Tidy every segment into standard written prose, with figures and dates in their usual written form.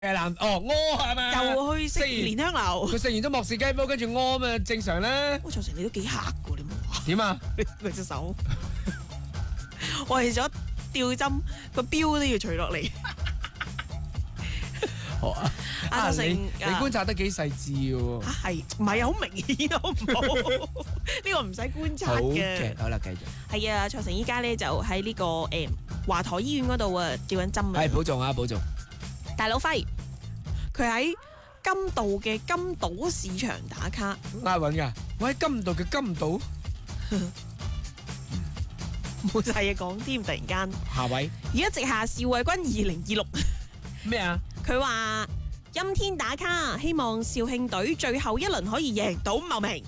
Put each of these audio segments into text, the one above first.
男屙係咪？ 又去食蓮香樓。 佢食完咗莫氏雞煲，跟住屙咪正常咧。 我長城你都幾黑㗎，你冇話？ 點啊？ 佢隻手為咗吊針個錶都要除落嚟。阿長城， 你觀察得幾細緻喎？ 係唔係好明顯好唔好？呢個唔使觀察嘅。 好啦，繼續。 係啊，長城依家咧就喺呢個華佗醫院嗰度啊，吊緊針啊。 係保重啊，保重。 大佬輝，佢喺金道嘅金島市場打卡。 押韻㗎，我喺金道嘅金島。 冇晒嘢講添，突然間。 下位。 而家直下邵衛軍2026。 咩啊？ 佢話陰天打卡，希望肇慶隊最後一輪可以贏到茂名。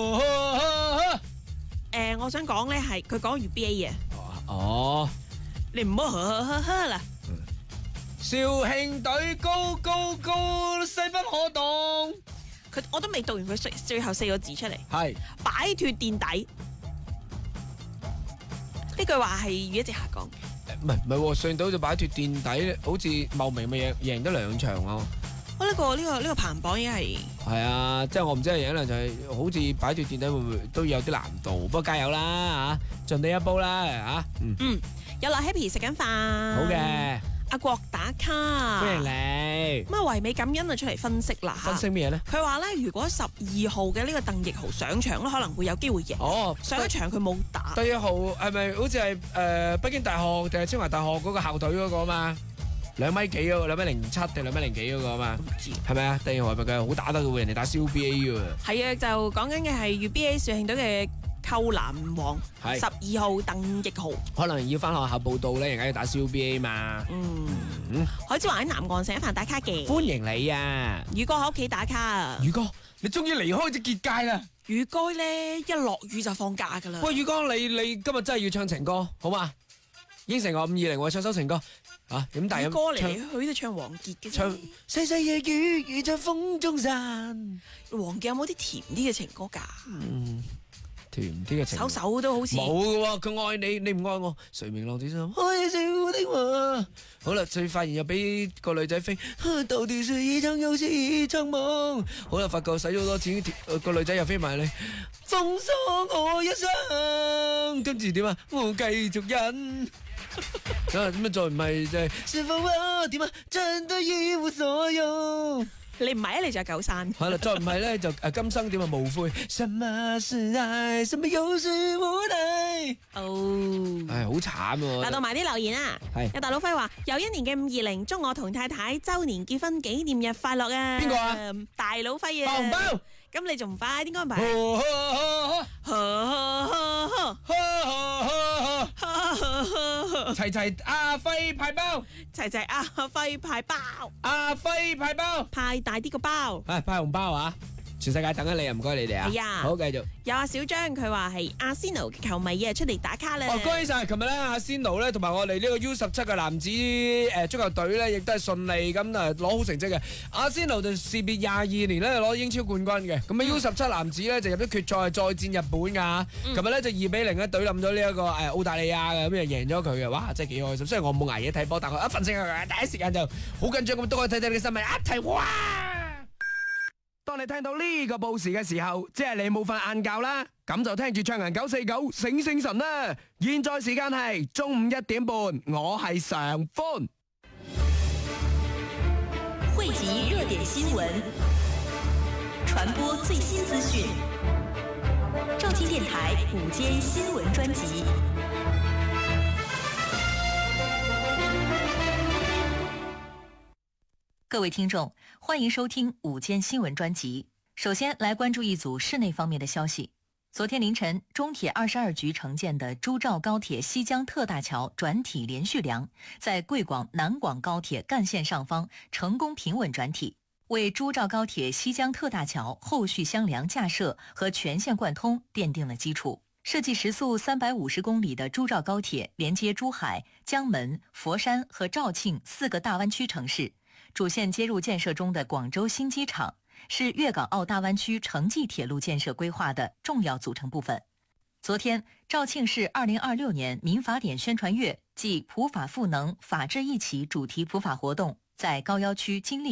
我想講咧係佢講 UBA 嘅。 哦， 你唔好呵啦。 肇慶隊高高高，勢不可擋。 我都未讀完佢最後4個字出嚟。 係擺脫墊底。呢句話係與一直下講。 唔係，上到就擺脫墊底，好似茂名咪贏得2場咯。 呢個排行榜已經係啊，即係我唔知係贏啦，就係好似擺脫墊底會唔會都有啲難度，不過加油啦嚇，盡你一煲啦嚇。 有劉 Happy 食緊飯。 好嘅。 阿國打卡， 歡迎你。 咁啊，唯美感恩啊出嚟分析啦。 分析咩咧？ 佢話咧，如果12號嘅呢個鄧奕豪上場咧，可能會有機會贏。上一場佢冇打。 鄧奕豪係咪好似係北京大學定係清華大學嗰個校隊嗰個啊嘛？2米幾嗰個，2.07定2.0幾嗰個啊嘛？ 唔知係咪啊？鄧奕豪係咪佢好打得嘅喎？人哋打 CBA 嘅喎。係啊，就講緊嘅係UBA 肇慶隊嘅扣籃王12號鄧奕豪。可能要翻學校報到咧，人家要打 CBA 嘛。 海之華喺南岸食一飯打卡嘅。歡迎你啊！ 宇哥喺屋企打卡啊！ 宇哥，你終於離開隻結界啦！ 宇哥咧一落雨就放假噶啦。 喂，宇哥，你今日真係要唱情歌，好嘛？應承我520，我唱首情歌。點大音？ 歌嚟嚟去都唱王傑嘅。 唱細細夜雨，雨在風中散。 王傑有冇啲甜啲嘅情歌㗎？ 甜啲嘅情歌。 首都好似冇嘅喎，佢愛你，你唔愛我，誰明浪子心開笑的話。好啦，最發現又俾個女仔飛，到底是一場遊戲一場夢。好啦，發覺使咗好多錢，個女仔又飛埋嚟，封鎖我一生。跟住點啊？我繼續忍。咁啊，再唔係就係是否啊？點啊？真的一無所有。 你唔係啊，你就係舊山。 係啦，再唔係咧就今生點啊無悔。什麼是愛？什麼又是無奈？唉，好慘喎！ 嗱，到埋啲留言啊。有大佬輝話：又一年嘅520，祝我同太太周年結婚紀念日快樂啊！ 邊個啊？ 大佬輝啊！ 包唔包？ 咁你仲唔快啲安排？ 齊阿輝派包， 齊阿輝派包， 阿輝派包， 派大啲個包， 派紅包啊！全世界等緊你啊！唔該你哋啊！ 係啊， 好繼續。 有阿小張佢話係阿仙奴嘅球迷啊，出嚟打卡啦！ 恭喜晒！琴日咧阿仙奴咧同埋我哋呢個 U17嘅男子足球隊咧，亦都係順利咁攞好成績嘅。阿仙奴就士別22年咧攞英超冠軍嘅，咁啊 U17男子咧就入咗決賽，再戰日本㗎。琴日咧就2-0咧隊冧咗呢一個澳大利亞嘅，咁就贏咗佢嘅，哇！真係幾開心。雖然我冇捱夜睇波，但係我一瞓醒第一時間就好緊張咁都可以睇睇你嘅新聞一齊哇！當你聽到呢個報時嘅時候，即係你冇瞓晏覺啦，咁就聽住暢行949醒醒神啦。現在時間係中午1點半，我係常歡。 匯集熱點新聞，傳播最新資訊。正青電台午間新聞專輯。各位聽眾，歡迎收聽午間新聞專輯。首先來關注一組市內方面的消息。昨天凌晨，中鐵22局承建的珠兆高鐵西江特大橋轉體連續梁，在貴廣南廣高鐵幹線上方成功平穩轉體，為珠兆高鐵西江特大橋後續箱梁架設和全線貫通奠定了基礎。設計時速350公里的珠兆高鐵連接珠海、江門、佛山和肇慶4個大灣區城市。主線接入建設中的廣州新機場是粵港澳大灣區城際鐵路建設規劃的重要組成部分。昨天，肇慶市2026年民法典宣傳月暨普法賦能法治一起主題普法活動在高要区金利